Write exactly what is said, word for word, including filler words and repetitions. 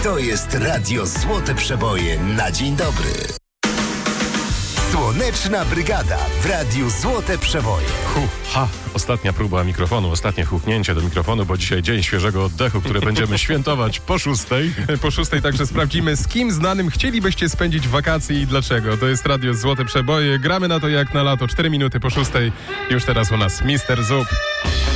To jest Radio Złote Przeboje na dzień dobry. Słoneczna Brygada w Radiu Złote Przeboje. Hu, ha, ostatnia próba mikrofonu, ostatnie huknięcie do mikrofonu, bo dzisiaj dzień świeżego oddechu, który będziemy świętować po szóstej. Po szóstej także sprawdzimy, z kim znanym chcielibyście spędzić wakacje i dlaczego. To jest Radio Złote Przeboje. Gramy na to jak na lato. Cztery minuty po szóstej. Już teraz u nas mister Zub.